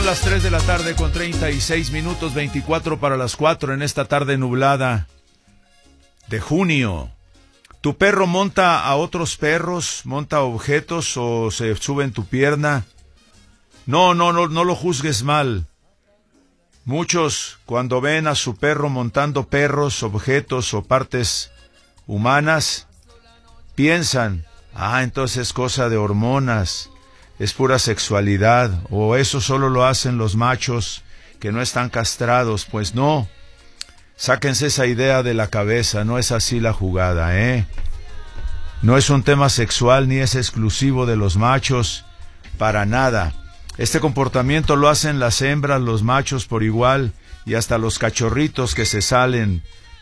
Son las 3 de la tarde con 36 minutos, 24 para las 4 en esta tarde nublada de junio. ¿Tu perro monta a otros perros, monta objetos o se sube en tu pierna? No lo juzgues mal. Muchos, cuando ven a su perro montando perros, objetos o partes humanas, piensan, entonces es cosa de hormonas, es pura sexualidad, o eso solo lo hacen los machos que no están castrados. Pues no, sáquense esa idea de la cabeza, no es así la jugada, No es un tema sexual ni es exclusivo de los machos, para nada. Este comportamiento lo hacen las hembras, los machos por igual, y hasta los cachorritos que se saben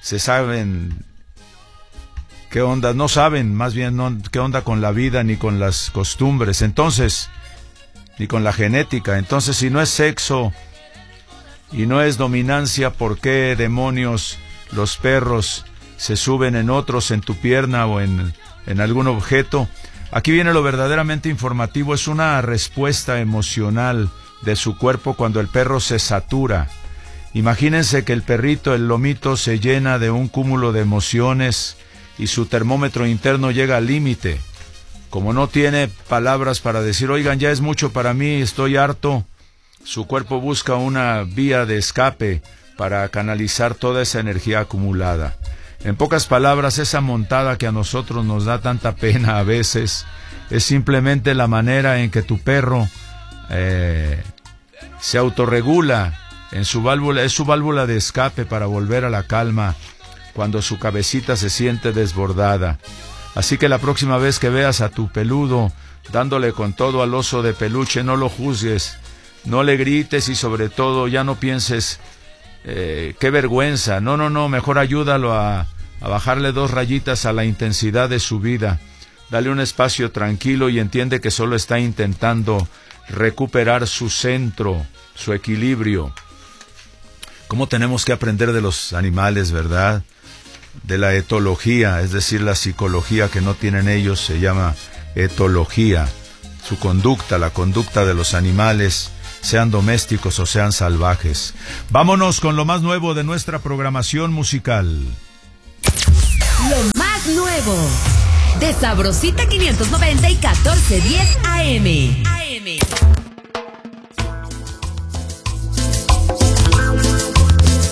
qué onda, no saben más bien qué onda con la vida ni con las costumbres, entonces, ni con la genética. Entonces, si no es sexo y no es dominancia, ¿por qué demonios los perros se suben en otros, en tu pierna o en algún objeto? Aquí viene lo verdaderamente informativo, es una respuesta emocional de su cuerpo cuando el perro se satura. Imagínense que el perrito, el lomito, se llena de un cúmulo de emociones y su termómetro interno llega al límite. Como no tiene palabras para decir, oigan, ya es mucho para mí, estoy harto, su cuerpo busca una vía de escape para canalizar toda esa energía acumulada. En pocas palabras, esa montada que a nosotros nos da tanta pena a veces, es simplemente la manera en que tu perro se autorregula en su válvula, es su válvula de escape para volver a la calma cuando su cabecita se siente desbordada. Así que la próxima vez que veas a tu peludo dándole con todo al oso de peluche, no lo juzgues, no le grites y sobre todo ya no pienses qué vergüenza. No, mejor ayúdalo a bajarle 2 rayitas a la intensidad de su vida. Dale un espacio tranquilo y entiende que solo está intentando recuperar su centro, su equilibrio. ¿Cómo tenemos que aprender de los animales, verdad? De la etología, es decir, la psicología que no tienen ellos, se llama etología. Su conducta, la conducta de los animales, sean domésticos o sean salvajes. Vámonos con lo más nuevo de nuestra programación musical. Lo más nuevo de Sabrosita 590 y 1410 AM.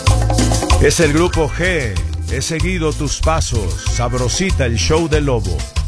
Es el grupo G. He seguido tus pasos. Sabrosita, el show del lobo.